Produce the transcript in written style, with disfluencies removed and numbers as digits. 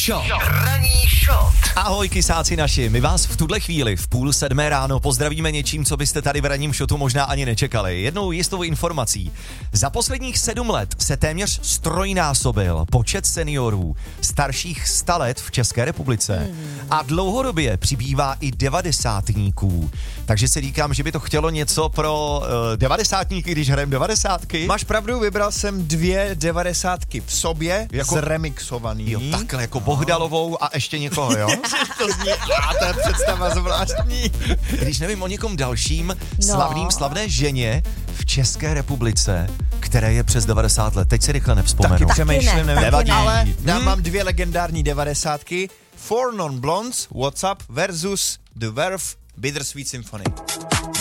Ranní shot. Ahoj kysáci naši, my vás v tuhle chvíli v 6:30 ráno pozdravíme něčím, co byste tady v ranním shotu možná ani nečekali. Jednou jistou informací. Za posledních 7 let se téměř strojnásobil počet seniorů starších 100 let v České republice. A dlouhodobě přibývá i 90tníků. Takže si říkám, že by to chtělo něco pro 90tníky, když hrajeme 90ky. Máš pravdu, vybral jsem 2 90ky v sobě, Jako- zremixovaný. Jo, takhle jako Bohdalovou a ještě někoho, jo? To zní, to je představa zvláštní. Když nevím o někom dalším slavné ženě v České republice, které je přes 90 let. Teď si rychle nevzpomenu. Taky přemýšlím, nevím. Nevadí. Ale mám 2 legendární 90ky. Four Non Blondes, What's Up versus The Verve, Bittersweet Symphony.